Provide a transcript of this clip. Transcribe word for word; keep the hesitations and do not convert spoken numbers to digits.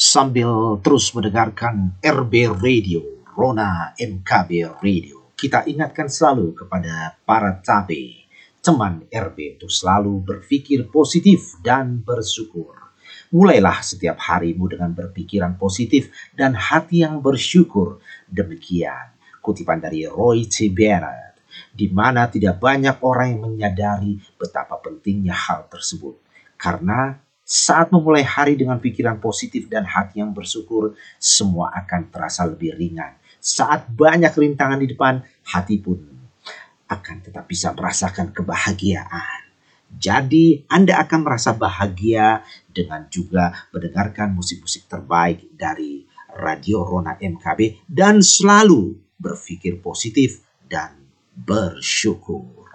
sambil terus mendengarkan R B Radio, Rona M K B Radio. Kita ingatkan selalu kepada para tabe, teman R B untuk selalu berpikir positif dan bersyukur. Mulailah setiap harimu dengan berpikiran positif dan hati yang bersyukur. Demikian kutipan dari Roy T. Bennett, di mana tidak banyak orang yang menyadari betapa pentingnya hal tersebut. Karena saat memulai hari dengan pikiran positif dan hati yang bersyukur, semua akan terasa lebih ringan. Saat banyak rintangan di depan, hati pun akan tetap bisa merasakan kebahagiaan. Jadi Anda akan merasa bahagia dengan juga mendengarkan musik-musik terbaik dari Radio Rona M K B dan selalu berpikir positif dan bersyukur.